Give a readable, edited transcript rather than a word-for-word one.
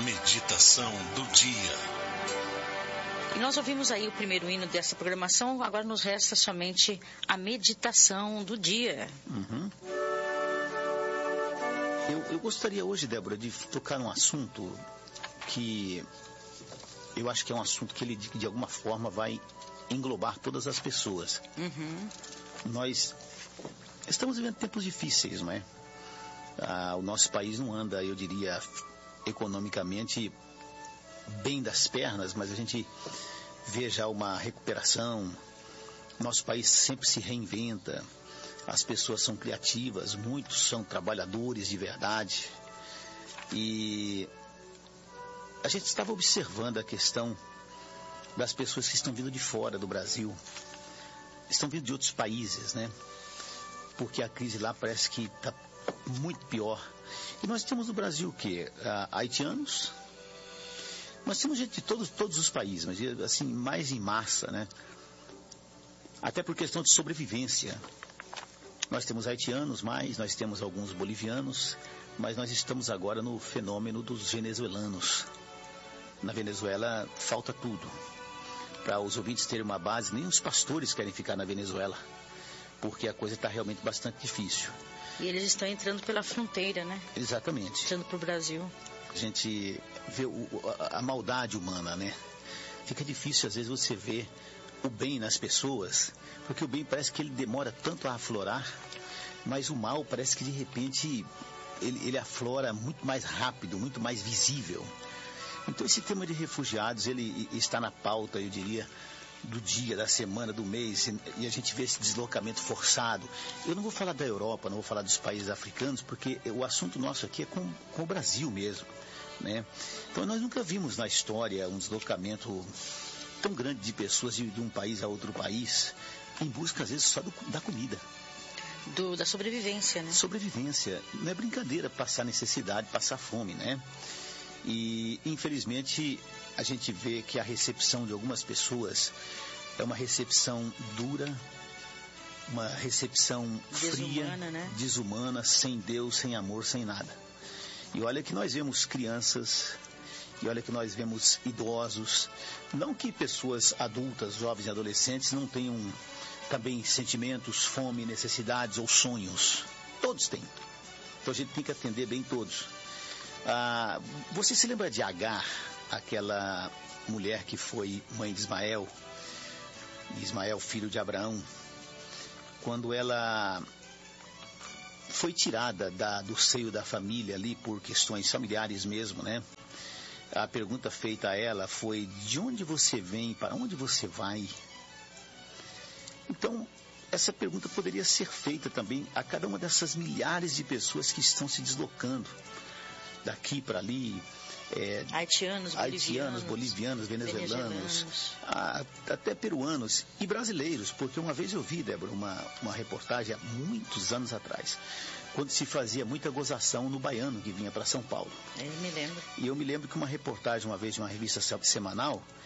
Meditação do dia. E nós ouvimos aí o primeiro hino dessa programação, agora nos resta somente a meditação do dia. Eu gostaria hoje, Débora, de tocar num assunto que eu acho que é um assunto que ele, de alguma forma, vai englobar todas as pessoas. Nós estamos vivendo tempos difíceis, não é? O nosso país não anda, eu diria, economicamente bem das pernas, mas a gente vê já uma recuperação. Nosso país sempre se reinventa, as pessoas são criativas, muitos são trabalhadores de verdade. E a gente estava observando a questão das pessoas que estão vindo de fora do Brasil, estão vindo de outros países, né? Porque a crise lá parece que está muito pior. E nós temos no Brasil o quê? Haitianos. Nós temos gente de todos os países, mas assim, mais em massa, né? Até por questão de sobrevivência. Nós temos haitianos mais, nós temos alguns bolivianos, mas nós estamos agora no fenômeno dos venezuelanos. Na Venezuela falta tudo. Para os ouvintes terem uma base, nem os pastores querem ficar na Venezuela, porque a coisa está realmente bastante difícil. E eles estão entrando pela fronteira, né? Exatamente. Entrando para o Brasil. A gente vê a maldade humana, né? Fica difícil, às vezes, você ver o bem nas pessoas, porque o bem parece que ele demora tanto a aflorar, mas o mal parece que, de repente, ele aflora muito mais rápido, muito mais visível. Então, esse tema de refugiados, ele está na pauta, eu diria, do dia, da semana, do mês, e a gente vê esse deslocamento forçado. Eu não vou falar da Europa, não vou falar dos países africanos, porque o assunto nosso aqui é com o Brasil mesmo, né? Então nós nunca vimos na história um deslocamento tão grande de pessoas de um país a outro país, em busca às vezes só da comida. Da sobrevivência, né? Sobrevivência. Não é brincadeira passar necessidade, passar fome, né? E, infelizmente, a gente vê que a recepção de algumas pessoas é uma recepção dura, uma recepção fria, né? Desumana, sem Deus, sem amor, sem nada. E olha que nós vemos crianças, e olha que nós vemos idosos. Não que pessoas adultas, jovens e adolescentes não tenham também sentimentos, fome, necessidades ou sonhos. Todos têm. Então a gente tem que atender bem todos. Você se lembra de Agar, aquela mulher que foi mãe de Ismael, filho de Abraão, quando ela foi tirada do seio da família ali por questões familiares mesmo, né? A pergunta feita a ela foi: de onde você vem, para onde você vai? Então, essa pergunta poderia ser feita também a cada uma dessas milhares de pessoas que estão se deslocando daqui para ali, haitianos, bolivianos, venezuelanos, até peruanos e brasileiros, porque uma vez eu vi, Débora, uma reportagem há muitos anos atrás, quando se fazia muita gozação no baiano que vinha para São Paulo. Eu me lembro. E eu me lembro que uma reportagem uma vez de uma revista semanal